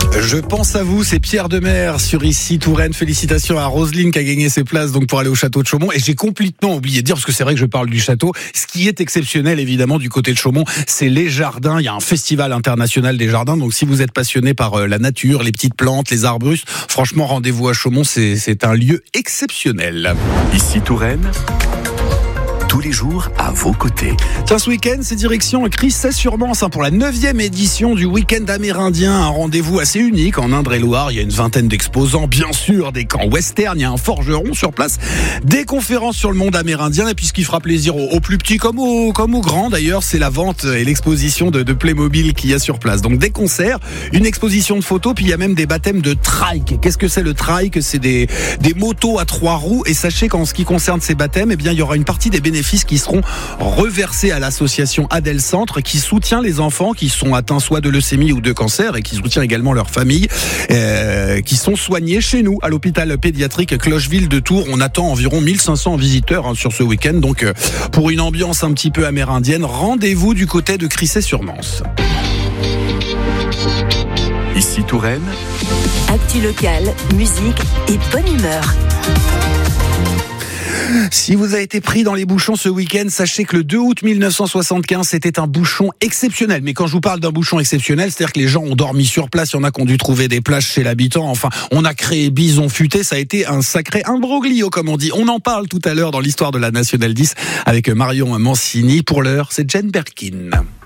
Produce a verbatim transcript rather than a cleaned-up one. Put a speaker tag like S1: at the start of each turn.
S1: Je pense à vous, c'est Pierre Demer sur Ici Touraine. Félicitations à Roselyne qui a gagné ses places donc pour aller au château de Chaumont. Et j'ai complètement oublié de dire, parce que c'est vrai que je parle du château, ce qui est exceptionnel évidemment du côté de Chaumont, c'est les jardins. Il y a un festival international des jardins. Donc si vous êtes passionné par la nature, les petites plantes, les arbustes, franchement rendez-vous à Chaumont, c'est, c'est un lieu exceptionnel.
S2: Ici Touraine, tous les jours à vos côtés.
S1: Tiens, ce week-end, c'est direction Crissey-sur-Mance hein, pour la neuvième édition du week-end amérindien. Un rendez-vous assez unique en Indre-et-Loire. Il y a une vingtaine d'exposants, bien sûr, des camps western. Il y a un forgeron sur place, des conférences sur le monde amérindien. Et puis ce qui fera plaisir aux, aux plus petits comme aux, comme aux grands d'ailleurs, c'est la vente et l'exposition de, de Playmobil qu'il y a sur place. Donc des concerts, une exposition de photos, puis il y a même des baptêmes de trike. Qu'est-ce que c'est le trike ? C'est des, des motos à trois roues. Et sachez qu'en ce qui concerne ces baptêmes, eh bien, il y aura une partie des bénéfices qui seront reversés à l'association Adel Centre qui soutient les enfants qui sont atteints soit de leucémie ou de cancer et qui soutient également leurs familles euh, qui sont soignés chez nous à l'hôpital pédiatrique Clocheville de Tours. On attend environ mille cinq cents visiteurs hein, sur ce week-end. Donc euh, pour une ambiance un petit peu amérindienne, rendez-vous du côté de Crissey-sur-Mance.
S2: Ici Touraine,
S3: actu locale, musique et bonne humeur.
S1: Si vous avez été pris dans les bouchons ce week-end, sachez que le deux août mille neuf cent soixante-quinze, c'était un bouchon exceptionnel. Mais quand je vous parle d'un bouchon exceptionnel, c'est-à-dire que les gens ont dormi sur place, il y en a qui ont dû trouver des plages chez l'habitant. Enfin, on a créé bison futé, ça a été un sacré imbroglio, comme on dit. On en parle tout à l'heure dans l'histoire de la Nationale dix avec Marion Mancini. Pour l'heure, c'est Jane Birkin.